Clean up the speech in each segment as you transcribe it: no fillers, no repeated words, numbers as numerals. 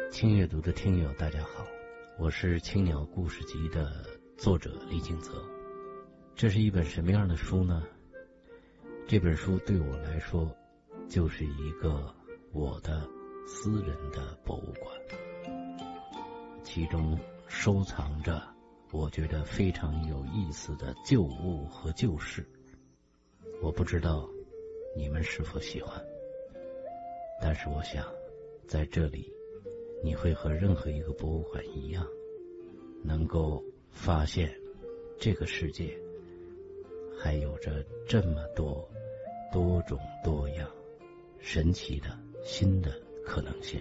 轻阅读的听友大家好，我是青鸟故事集的作者李景泽。这是一本什么样的书呢？这本书对我来说就是一个我的私人的博物馆，其中收藏着我觉得非常有意思的旧物和旧事。我不知道你们是否喜欢，但是我想在这里你会和任何一个博物馆一样，能够发现这个世界还有着这么多多种多样神奇的新的可能性。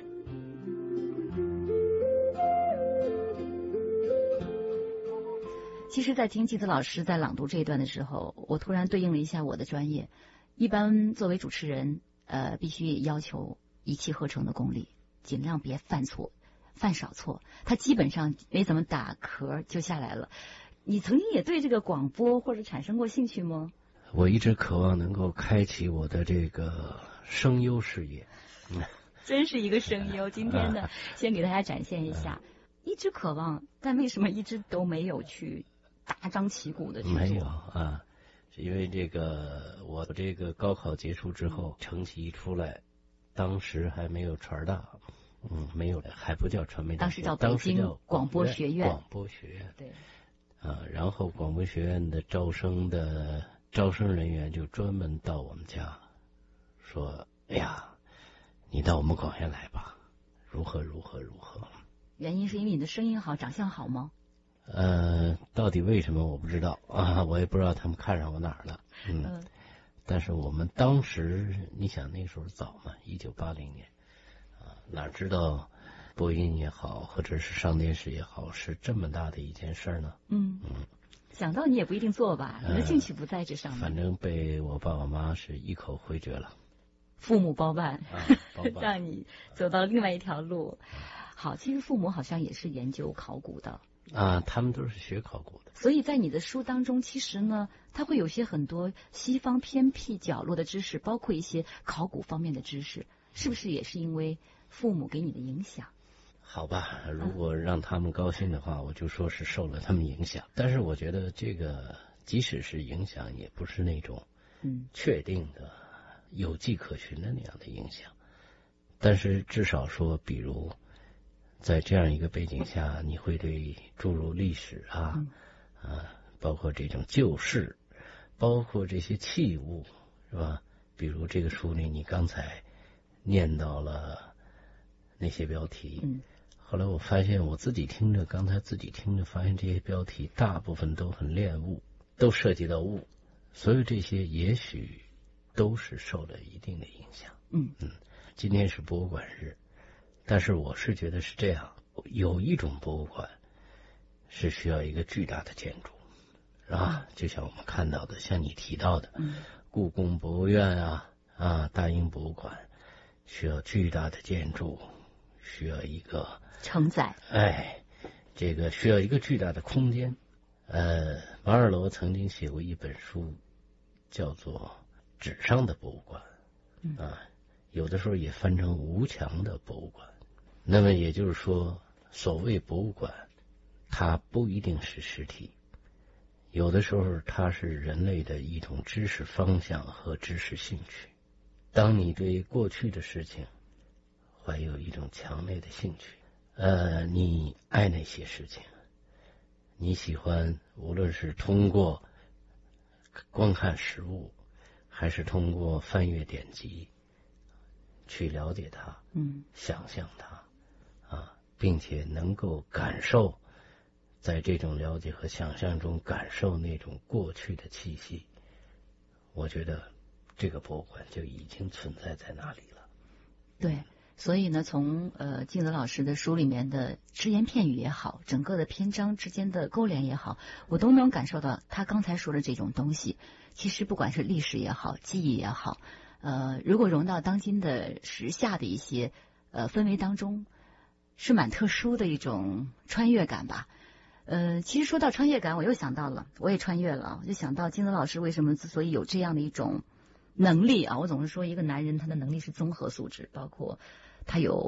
其实在听季子老师在朗读这一段的时候，我突然对应了一下我的专业。一般作为主持人必须要求一气呵成的功力，尽量别犯错，犯少错，他基本上没怎么打壳就下来了。你曾经也对这个广播或者产生过兴趣吗？ 我一直渴望能够开启我的这个声优事业。 真是一个声优。今天呢，先给大家展现一下，一直渴望，但为什么一直都没有去大张旗鼓的去做？ 没有啊，是因为这个我这个高考结束之后，成绩一出来，当时还没有传大，没有，还不叫传媒大学， 当时叫北京广播学院。 广播学院， 对。 然后广播学院的招生人员就专门到我们家说：“哎呀，你到我们广院来吧，如何如何如何。” 原因是因为你的声音好，长相好吗？ 到底为什么我不知道啊，我也不知道他们看上我哪儿了。但是我们当时，你想那时候早嘛，1980年哪知道播音也好，或者是上电视也好，是这么大的一件事呢？ 想到你也不一定做吧，你的兴趣不在这上面。 反正被我爸我妈是一口回绝了。 父母包办，让你走到另外一条路。好，其实父母好像也是研究考古的。 他们都是学考古的。 所以在你的书当中，其实呢，它会有些很多西方偏僻角落的知识，包括一些考古方面的知识，是不是也是因为父母给你的影响？ 好吧，如果让他们高兴的话，我就说是受了他们影响。但是我觉得这个即使是影响，也不是那种确定的有迹可循的那样的影响。但是至少说，比如在这样一个背景下，你会对诸如历史包括这种旧事，包括这些器物，是吧？比如这个书里你刚才念到了那些标题，后来我发现刚才自己听着发现这些标题大部分都很恋物，都涉及到物，所以这些也许都是受了一定的影响。今天是博物馆日，但是我是觉得是这样，有一种博物馆是需要一个巨大的建筑，是吧？就像我们看到的，像你提到的，故宫博物院大英博物馆，需要巨大的建筑，需要一个承载， 这个需要一个巨大的空间。马尔罗曾经写过一本书，叫做《纸上的博物馆》，有的时候也翻成无墙的博物馆。那么也就是说，所谓博物馆，它不一定是实体，有的时候它是人类的一种知识方向和知识兴趣。当你对过去的事情怀有一种强烈的兴趣，你爱那些事情，你喜欢无论是通过观看实物，还是通过翻阅典籍去了解它，想象它，并且能够感受，在这种了解和想象中感受那种过去的气息，我觉得这个博物馆就已经存在在那里了。 对，所以呢，从金泽老师的书里面的只言片语也好，整个的篇章之间的勾连也好，我都能感受到他刚才说的这种东西。其实不管是历史也好，记忆也好，如果融到当今的时下的一些氛围当中，是蛮特殊的一种穿越感吧。其实说到穿越感，我又想到了，我也穿越了，我就想到金泽老师为什么之所以有这样的一种能力啊，我总是说一个男人他的能力是综合素质，包括他有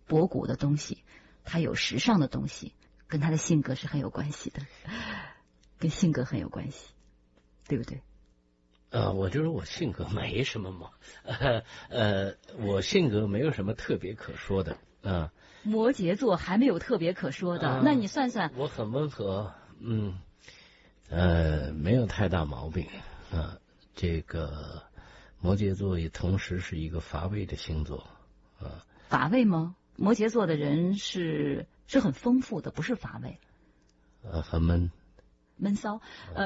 博古的东西，他有时尚的东西，跟他的性格是很有关系的，跟性格很有关系，对不对？ 我觉得我性格没什么嘛，我性格没有什么特别可说的啊。 摩羯座还没有特别可说的，那你算算。 我很温和，没有太大毛病啊。这个摩羯座也同时是一个乏味的星座啊。 乏味吗？摩羯座的人是很丰富的，不是乏味。 很闷骚。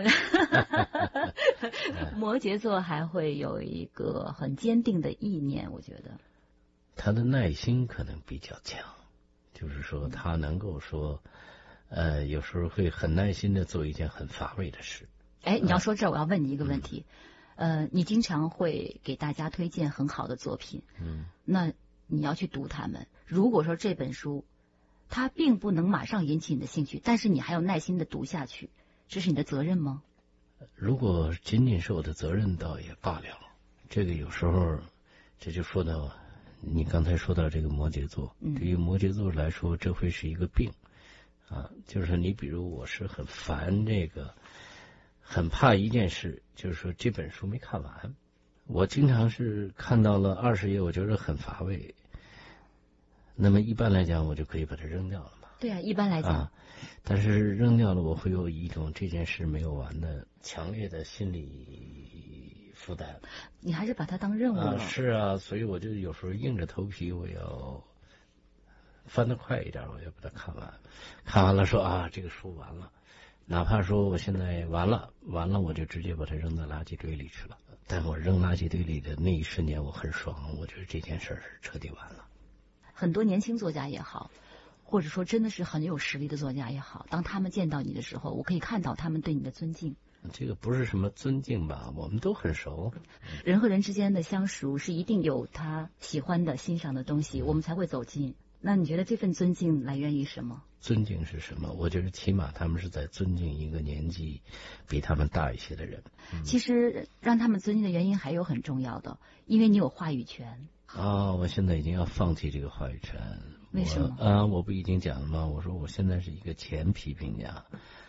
摩羯座还会有一个很坚定的意念，我觉得他的耐心可能比较强，就是说他能够说有时候会很耐心的做一件很乏味的事。 你要说这我要问你一个问题，你经常会给大家推荐很好的作品，那你要去读它们。如果说这本书它并不能马上引起你的兴趣，但是你还要耐心的读下去，这是你的责任吗？ 如果仅仅是我的责任倒也罢了，这个有时候这就说到你刚才说到这个摩羯座，对于摩羯座来说这会是一个病啊，就是你比如我是很烦这个，很怕一件事，就是说这本书没看完，我经常是看到了20页我觉得很乏味，那么一般来讲我就可以把它扔掉了嘛。 对啊，一般来讲但是扔掉了我会有一种这件事没有完的强烈的心理负担。 你还是把它当任务了。 是啊，所以我就有时候硬着头皮我要翻得快一点，我要把它看完。看完了说这个书完了，哪怕说我现在完了我就直接把它扔到垃圾堆里去了。但我扔垃圾堆里的那一瞬间我很爽，我觉得这件事是彻底完了。 很多年轻作家也好，或者说真的是很有实力的作家也好，当他们见到你的时候，我可以看到他们对你的尊敬。 这个不是什么尊敬吧，我们都很熟。 人和人之间的相熟是一定有他喜欢的欣赏的东西，我们才会走近。那你觉得这份尊敬来源于什么？ 尊敬是什么？我觉得起码他们是在尊敬一个年纪比他们大一些的人。 其实让他们尊敬的原因还有很重要的，因为你有话语权。 我现在已经要放弃这个话语权。 为什么？ 我不已经讲了吗？我说我现在是一个前批评家，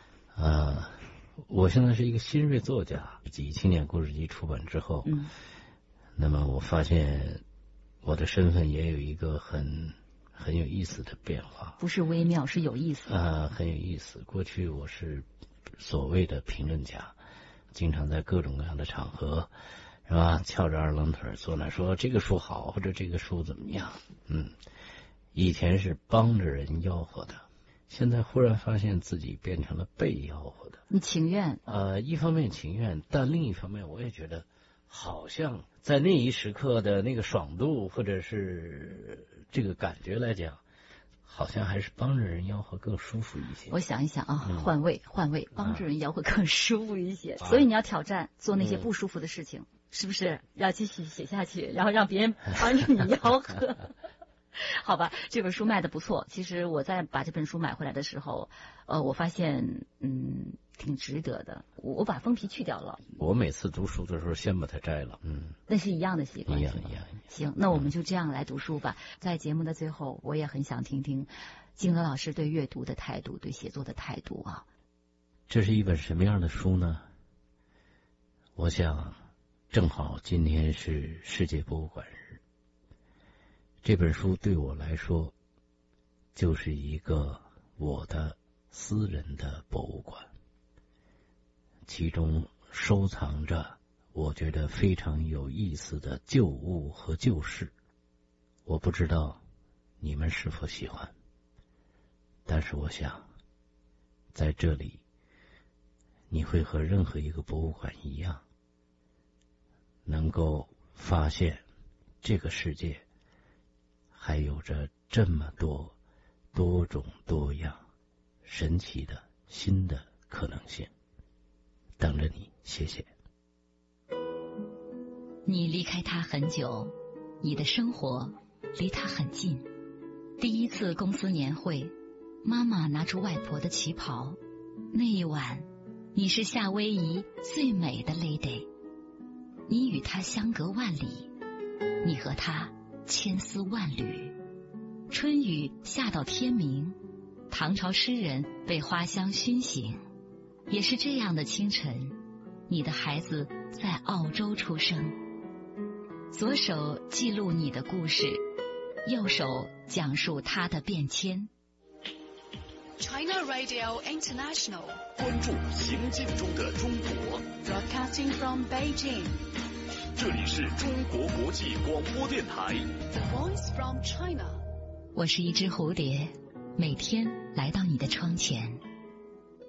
我现在是一个新锐作家。青年故事集出版之后，那么我发现我的身份也有一个很有意思的变化。 不是微妙，是有意思。 很有意思。过去我是所谓的评论家，经常在各种各样的场合，是吧？翘着二郎腿坐那说这个书好，或者这个书怎么样。以前是帮着人吆喝的，现在忽然发现自己变成了被吆喝的。 你情愿？ 一方面情愿，但另一方面我也觉得好像在那一时刻的那个爽度或者是这个感觉来讲，好像还是帮着人吆喝更舒服一些。 我想一想换位，帮着人吆喝更舒服一些。所以你要挑战做那些不舒服的事情，是不是要继续写下去，然后让别人帮着你吆喝？好吧，这本书卖的不错。其实我在把这本书买回来的时候，我发现挺值得的。我把封皮去掉了。 我每次读书的时候先把它摘了。 那是一样的习惯。 一样。 行，那我们就这样来读书吧。在节目的最后，我也很想听听金娥老师对阅读的态度，对写作的态度啊。 这是一本什么样的书呢？我想正好今天是世界博物馆日，这本书对我来说就是一个我的私人的博物馆，其中收藏着我觉得非常有意思的旧物和旧事。我不知道你们是否喜欢，但是我想在这里你会和任何一个博物馆一样，能够发现这个世界还有着这么多多种多样神奇的新的可能性等着你。谢谢。 你离开他很久，你的生活离他很近。第一次公司年会，妈妈拿出外婆的旗袍，那一晚你是夏威夷最美的 lady。 你与他相隔万里，你和他千丝万缕， 春雨下到天明，唐朝诗人被花香熏醒。也是这样的清晨，你的孩子在澳洲出生。左手记录你的故事，右手讲述它的变迁。 China Radio International， 关注行进中的中国。 Broadcasting from Beijing， 这里是中国国际广播电台。 The Voice from China。 我是一只蝴蝶，每天来到你的窗前。